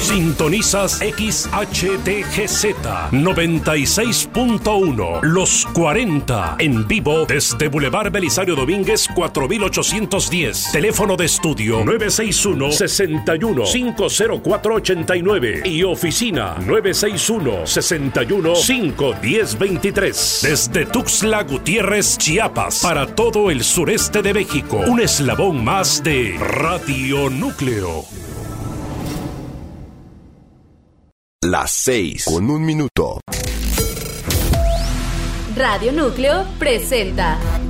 Sintonizas XHTGZ 96.1 Los 40 en vivo desde Boulevard Belisario Domínguez 4810. Teléfono de estudio 961-61-50489 y oficina 961-61-51023. Desde Tuxtla Gutiérrez, Chiapas, para todo el sureste de México. Un eslabón más de Radio Núcleo. Las 6:01. Radio Núcleo presenta